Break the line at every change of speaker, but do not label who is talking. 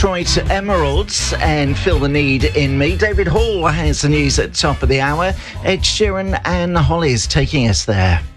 Detroit Emeralds and Feel the Need in Me. David Hall has the news at the top of the hour. Ed Sheeran and the Hollies taking us there.